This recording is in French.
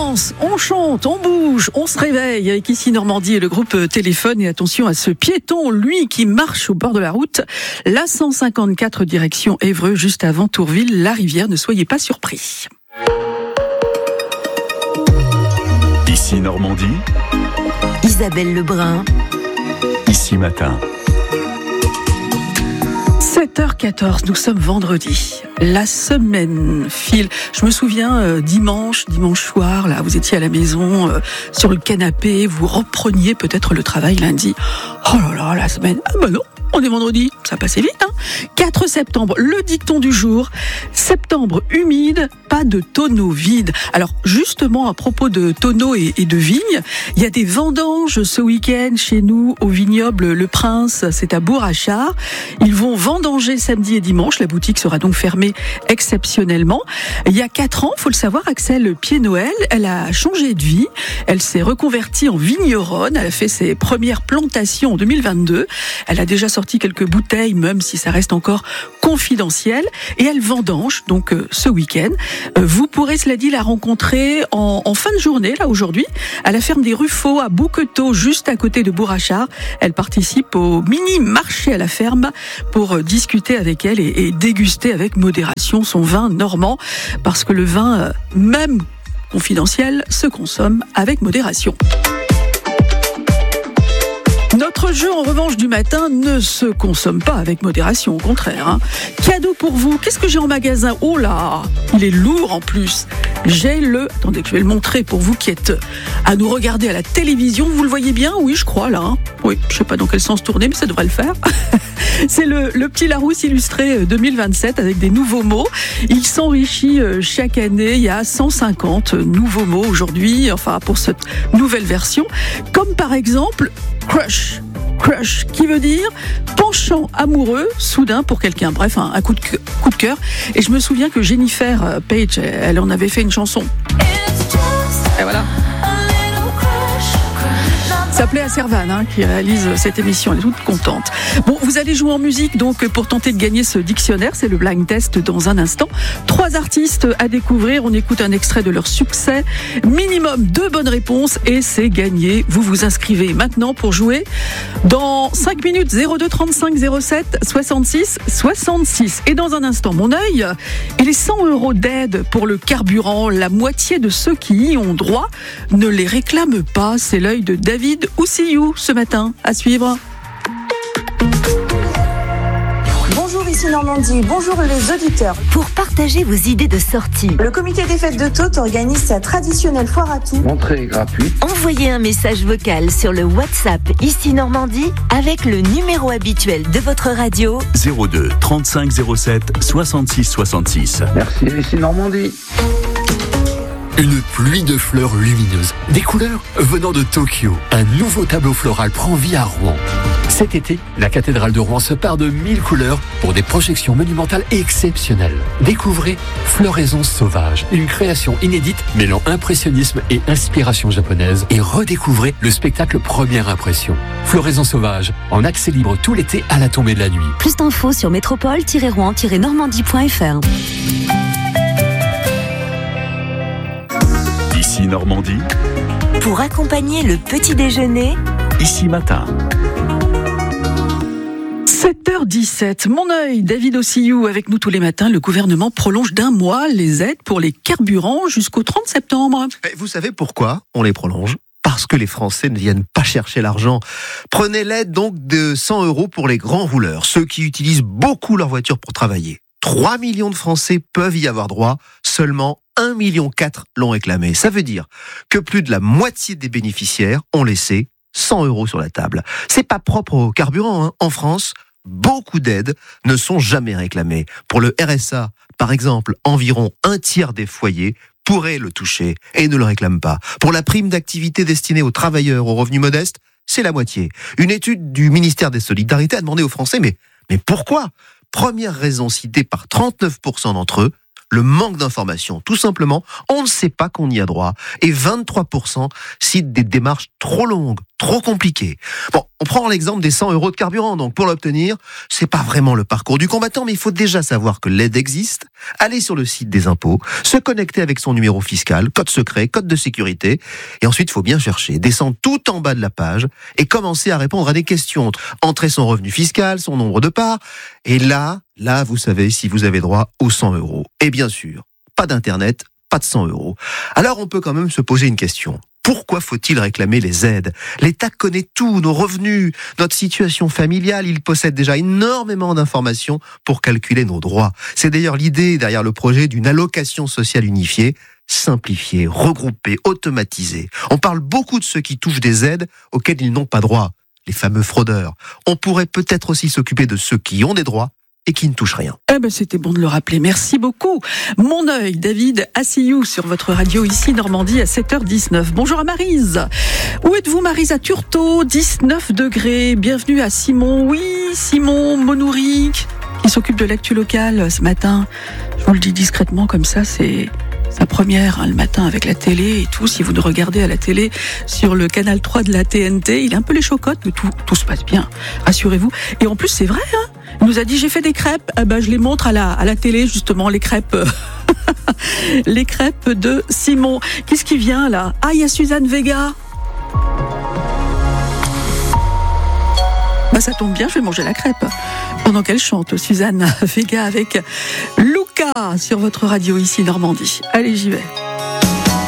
danse, on chante, on bouge, on se réveille avec ici Normandie et le groupe Téléphone. Et attention à ce piéton, lui qui marche au bord de la route. La 154 direction Évreux, juste avant Tourville, la rivière. Ne soyez pas surpris. Ici Normandie. Isabelle Lebrun. Ici Matin. 7h14, nous sommes vendredi. La semaine file. Je me souviens, dimanche soir, là, vous étiez à la maison, sur le canapé, vous repreniez peut-être le travail lundi. Oh là là, la semaine. Ah bah non, on est vendredi. Ça passait vite, hein. 4 septembre, le dicton du jour. Septembre humide, pas de tonneaux vides. Alors, justement, à propos de tonneaux et de vignes, il y a des vendanges ce week-end chez nous au vignoble Le Prince. C'est à Bourg-Achard. Ils vont vendanger samedi et dimanche. La boutique sera donc fermée exceptionnellement. Il y a 4 ans, faut le savoir, Axel Pied-Noël, elle a changé de vie. Elle s'est reconvertie en vigneronne. Elle a fait ses premières plantations en 2022. Elle a déjà sorti quelques bouteilles, même si ça reste encore confidentiel. Et elle vendange, donc, ce week-end. Vous pourrez, cela dit, la rencontrer en fin de journée, là, aujourd'hui, à la ferme des Ruffaux, à Bouquetot, juste à côté de Bourg-Achard. Elle participe au mini-marché à la ferme pour discuter avec elle et déguster avec modération son vin normand, parce que le vin, même confidentiel, se consomme avec modération. Notre jeu, en revanche, du matin ne se consomme pas avec modération, au contraire. Hein. Cadeau pour vous. Qu'est-ce que j'ai en magasin ? Oh là, il est lourd en plus. J'ai Attendez, je vais le montrer pour vous qui êtes à nous regarder à la télévision. Vous le voyez bien ? Oui, je crois, là. Hein. Oui, je sais pas dans quel sens tourner, mais ça devrait le faire. C'est le petit Larousse illustré 2027 avec des nouveaux mots. Il s'enrichit chaque année. Il y a 150 nouveaux mots aujourd'hui, enfin pour cette nouvelle version. Comme par exemple crush. Crush, qui veut dire penchant amoureux, soudain pour quelqu'un. Bref, un coup de cœur. Et je me souviens que Jennifer Page, elle en avait fait une chanson. Et voilà. Ça plaît à Servane, hein, qui réalise cette émission. Elle est toute contente. Bon, vous allez jouer en musique, donc, pour tenter de gagner ce dictionnaire. C'est le blind test dans un instant. 3 artistes à découvrir. On écoute un extrait de leur succès. Minimum 2 bonnes réponses et c'est gagné. Vous vous inscrivez maintenant pour jouer dans 5 minutes. 02 35 07 66 66. Et dans un instant, mon œil et les 100 € d'aide pour le carburant. La moitié de ceux qui y ont droit ne les réclament pas. C'est l'œil de David Oussillou ce matin. À suivre. Bonjour, ici Normandie. Bonjour les auditeurs. Pour partager vos idées de sortie, Le comité des fêtes de Tôtes organise sa traditionnelle foire à tout. Entrée gratuite. envoyez un message vocal sur le WhatsApp Ici Normandie avec le numéro habituel de votre radio. 02 35 07 66 66. Merci, ici Normandie. Une pluie de fleurs lumineuses, des couleurs venant de Tokyo. Un nouveau tableau floral prend vie à Rouen. Cet été, la cathédrale de Rouen se part de 1000 couleurs pour des projections monumentales exceptionnelles. Découvrez Floraison sauvage, une création inédite mêlant impressionnisme et inspiration japonaise. Et redécouvrez le spectacle Première Impression. Floraison sauvage, en accès libre tout l'été à la tombée de la nuit. Plus d'infos sur métropole-rouen-normandie.fr. Ici Normandie. Pour accompagner le petit déjeuner, Ici Matin. 7h17, mon œil, David Oussillou avec nous tous les matins. Le gouvernement prolonge d'1 mois les aides pour les carburants jusqu'au 30 septembre. Vous savez pourquoi on les prolonge ? Parce que les Français ne viennent pas chercher l'argent. Prenez l'aide donc de 100 € pour les grands rouleurs, ceux qui utilisent beaucoup leur voiture pour travailler. 3 millions de Français peuvent y avoir droit, seulement 1,4 million l'ont réclamé. Ça veut dire que plus de la moitié des bénéficiaires ont laissé 100 € sur la table. C'est pas propre au carburant, hein. En France, beaucoup d'aides ne sont jamais réclamées. Pour le RSA, par exemple, environ 1/3 des foyers pourraient le toucher et ne le réclament pas. Pour la prime d'activité destinée aux travailleurs aux revenus modestes, c'est la moitié. Une étude du ministère des Solidarités a demandé aux Français, mais pourquoi ? Première raison citée par 39% d'entre eux, le manque d'information. Tout simplement, on ne sait pas qu'on y a droit. Et 23% citent des démarches trop longues, trop compliqué. Bon, on prend l'exemple des 100 € de carburant. Donc, pour l'obtenir, c'est pas vraiment le parcours du combattant, mais il faut déjà savoir que l'aide existe, aller sur le site des impôts, se connecter avec son numéro fiscal, code secret, code de sécurité, et ensuite, il faut bien chercher, descendre tout en bas de la page et commencer à répondre à des questions. Entrer son revenu fiscal, son nombre de parts, et là, vous savez si vous avez droit aux 100 €. Et bien sûr, pas d'internet, pas de 100 €. Alors, on peut quand même se poser une question. Pourquoi faut-il réclamer les aides ? L'État connaît tout, nos revenus, notre situation familiale, il possède déjà énormément d'informations pour calculer nos droits. C'est d'ailleurs l'idée derrière le projet d'une allocation sociale unifiée, simplifiée, regroupée, automatisée. On parle beaucoup de ceux qui touchent des aides auxquelles ils n'ont pas droit, les fameux fraudeurs. On pourrait peut-être aussi s'occuper de ceux qui ont des droits et qui ne touchent rien. C'était bon de le rappeler. Merci beaucoup. Mon œil, David Assiyou sur votre radio ici Normandie à 7h19. Bonjour à Maryse. Où êtes-vous Maryse? À Turtot, 19 degrés. Bienvenue à Simon. Oui, Simon Monouric qui s'occupe de l'actu locale ce matin. Je vous le dis discrètement comme ça, c'est sa première le matin avec la télé et tout. Si vous le regardez à la télé sur le canal 3 de la TNT, il a un peu les chocottes, mais tout se passe bien. Rassurez-vous. Et en plus, c'est vrai, hein. Il nous a dit, j'ai fait des crêpes. Je les montre à la télé, justement, les crêpes. Les crêpes de Simon. Qu'est-ce qui vient, là? Ah, il y a Suzanne Vega. Ça tombe bien, je vais manger la crêpe. Pendant qu'elle chante, Suzanne Vega avec Luca sur votre radio ici Normandie. Allez, j'y vais.